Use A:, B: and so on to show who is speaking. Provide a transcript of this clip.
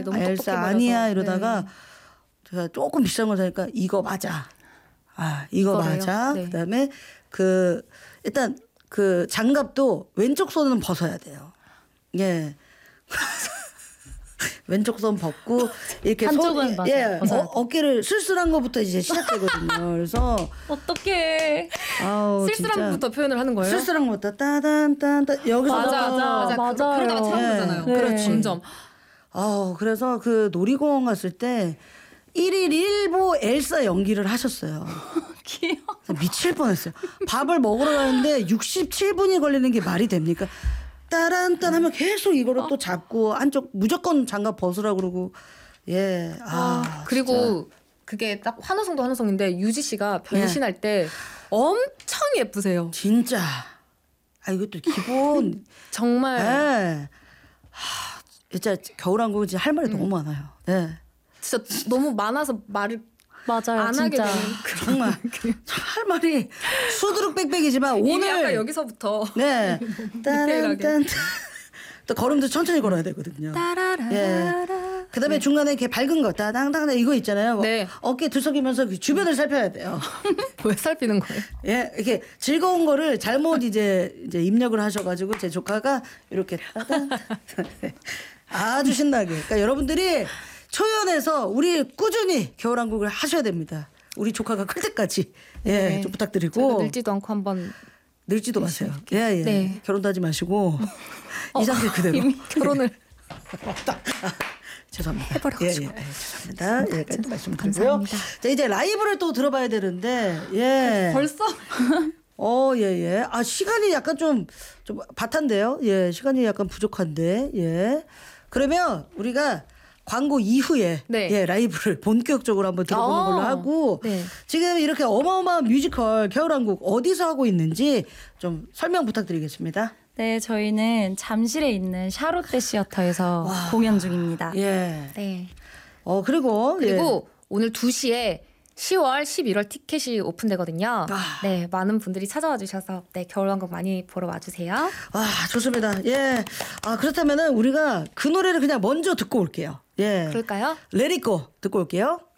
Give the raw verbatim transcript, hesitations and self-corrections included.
A: 네, 너무
B: 아, 엘사
A: 똑똑해
B: 아니야
A: 보여서.
B: 이러다가
A: 네.
B: 제가 조금 비싼 거 사니까 이거 맞아. 아 이거
A: 이거래요?
B: 맞아.
A: 네.
B: 그다음에 그 일단 그 장갑도 왼쪽 손은 벗어야 돼요. 예. 왼쪽 손 벗고 이렇게
C: 한쪽은
B: 손,
C: 맞아요.
B: 예,
C: 벗어야
B: 어, 어깨를 쓸쓸한 것부터 이제 시작되거든요. 그래서
A: 어떡해.
B: 아우
A: 쓸쓸함부터 표현을 하는 거예요?
B: 쓸쓸한 것부터 따단딴딴 여기서
A: 맞아, 맞아, 맞아.
C: 맞아요.
A: 그러다가 차는
B: 네.
A: 거잖아요.
B: 그렇지.
A: 점점.
B: 아우 그래서 그 놀이공원 갔을 때 일일 일보 엘사 연기를 하셨어요.
C: 귀여워.
B: 미칠 뻔했어요. 밥을 먹으러 가는데 육십칠 분이 걸리는 게 말이 됩니까? 따란딴 하면 계속 이거를 또 잡고 한쪽 무조건 장갑 벗으라고 그러고 예. 아,
A: 아, 그리고
B: 진짜.
A: 그게 딱 환호성도 환호성인데 유지 씨가 변신할 때 엄청 예쁘세요.
B: 진짜 아 이것도 기본
A: 정말
B: 예. 하, 진짜 겨울왕국은 진짜 할 말이
A: 음.
B: 너무 많아요. 예.
A: 진짜 너무 많아서 말을
C: 맞아요.
A: 안 하게
C: 진짜.
A: 되는 그
B: 정말 할 말이 수두룩 빽빽이지만
A: 이미
B: 오늘
A: 아까 여기서부터
B: 네.
A: 디테일하게.
B: 따란딴 또 걸음도 천천히 걸어야 되거든요.
A: 따라라라.
B: 예. 그다음에 중간에 이렇게 밝은 거 따당당 이거 있잖아요. 뭐
A: 네.
B: 어깨 들썩이면서 그 주변을 살펴야 돼요.
A: 왜 살피는 거예요?
B: 예, 이렇게 즐거운 거를 잘못 이제 이제 입력을 하셔가지고 제 조카가 이렇게 따당 아주 신나게. 그러니까 여러분들이 초연해서 우리 꾸준히 겨울왕국을 하셔야 됩니다. 우리 조카가 클 때까지 예,
A: 네.
B: 좀 부탁드리고
A: 늙지도 않고 한번
B: 늙지도 마세요. 예, 예.
A: 네.
B: 결혼도 하지 마시고 이 상태 그대로.
A: 이미 결혼을
B: 죄송합니다.
A: 해버려가지고.
B: 예, 예, 예, 죄송합니다. 예, 또 말씀드리고요.
C: 감사합니다.
B: 자 이제 라이브를 또 들어봐야 되는데 예.
A: 벌써
B: 어, 예, 예. 아 시간이 약간 좀 좀 바탄데요. 예, 시간이 약간 부족한데 예. 그러면 우리가 광고 이후에
A: 네.
B: 예, 라이브를 본격적으로 한번 들어보는
A: 아,
B: 걸로 하고
A: 네.
B: 지금 이렇게 어마어마한 뮤지컬 겨울왕국 어디서 하고 있는지 좀 설명 부탁드리겠습니다.
C: 네, 저희는 잠실에 있는 샤롯데 시어터에서
B: 와.
C: 공연 중입니다.
B: 예.
A: 네.
B: 어 그리고
A: 그리고 오늘 두 시에 시월, 십일월 티켓이 오픈되거든요.
B: 아.
A: 네, 많은 분들이 찾아와 주셔서 네, 겨울왕국 많이 보러 와주세요.
B: 와 좋습니다. 예. 아 그렇다면은 우리가 그 노래를 그냥 먼저 듣고 올게요. 예.
A: 그럴까요?
B: Let It Go 듣고 올게요.